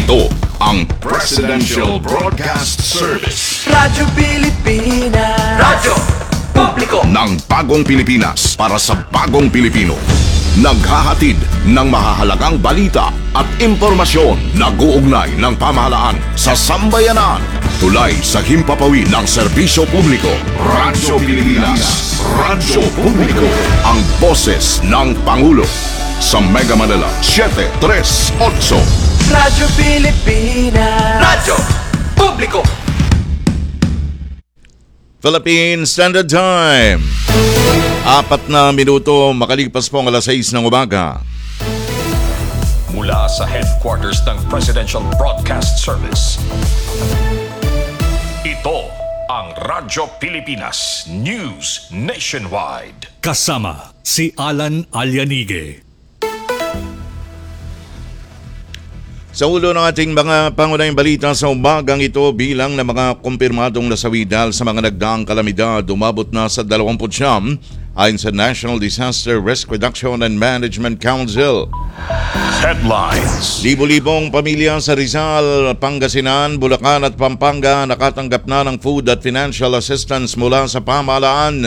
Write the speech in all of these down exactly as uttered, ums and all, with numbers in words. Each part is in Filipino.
Ito ang Presidential Broadcast Service Radyo Pilipinas, Radyo Publiko ng Bagong Pilipinas para sa Bagong Pilipino. Naghahatid ng mahahalagang balita at impormasyon na guugnay ng pamahalaan sa sambayanan. Tulay sa himpapawid ng serbisyo publiko. Radyo Pilipinas, Radyo Publiko, ang boses ng Pangulo. Sa Mega Manila, seven three eight. Radyo Pilipinas, Radyo Publiko. Philippine Standard Time. Apat na minuto makalipas po ang alas sais ng umaga. Mula sa headquarters ng Presidential Broadcast Service, ito ang Radyo Pilipinas News Nationwide. Kasama si Alan Alianige. Sa ulo ng ating mga pangunahing balita sa umagang ito, bilang ng mga kumpirmadong nasawi dahil sa mga nagdaang kalamidad umabot na sa dalawampu't siyam ayon sa National Disaster Risk Reduction and Management Council. Headlines. Libo-libong pamilya sa Rizal, Pangasinan, Bulacan at Pampanga nakatanggap na ng food at financial assistance mula sa pamahalaan.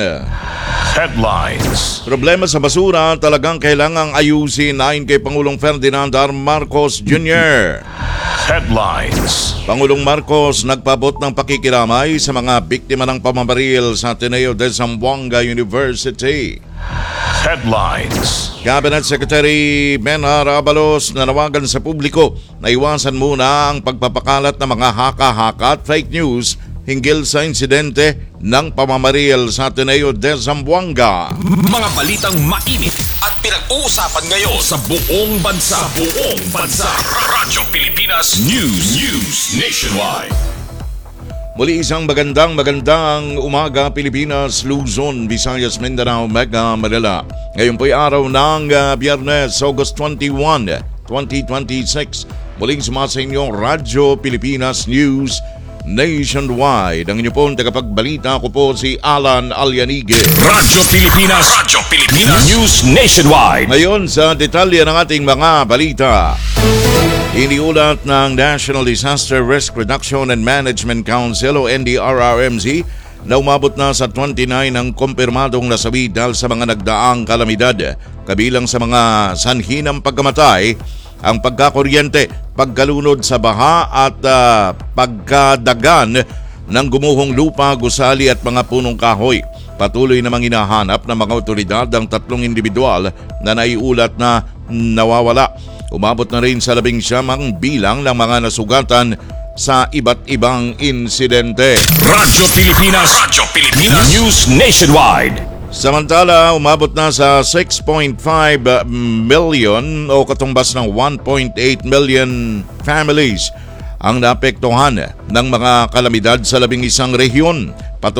Headlines. Problema sa basura talagang kailangang ayusin ayon kay Pangulong Ferdinand R. Marcos Junior Headlines. Pangulong Marcos nagpabot ng pakikiramay sa mga biktima ng pamamaril sa Ateneo de Zamboanga University. Headlines. Cabinet Secretary Benhar Abalos nanawagan sa publiko na iwasan muna ang pagpapakalat ng mga haka-haka at fake news hinggil sa insidente ng pamamaril sa Ateneo de Zamboanga. Mga balitang mainit at pinag-uusapan ngayon sa buong bansa. Sa buong bansa. Radyo Pilipinas News. News Nationwide. Muli isang magandang magandang umaga Pilipinas, Luzon, Visayas, Mindanao, Mega Manila. Ngayon po'y araw ng uh, Biyernes, August twenty-first, twenty twenty-six. Muling sumasa inyong Radyo Pilipinas News Nationwide. Ang inyo pong tagapagbalita, ako po si Alan Alianige. Radyo Pilipinas. Radyo Pilipinas News Nationwide. Ngayon sa detalye ng ating mga balita. Iniulat ng National Disaster Risk Reduction and Management Council o N D R R M C na umabot na sa twenty-nine ang kumpirmadong nasawi dahil sa mga nagdaang kalamidad. Kabilang sa mga sanhi ng pagkamatay ang pagkakuryente, pagkalunod sa baha at uh, pagkadagan ng gumuhong lupa, gusali at mga punong kahoy. Patuloy namang hinahanap ng mga otoridad ang tatlong individual na naiulat na nawawala. Umabot na rin sa labing siyam ang bilang ng mga nasugatan sa iba't ibang insidente. Radyo Pilipinas. Radyo Pilipinas News Nationwide. Samantala, umabot na sa six point five million o katumbas ng one point eight million families ang naapektuhan ng mga kalamidad sa labing isang rehiyon.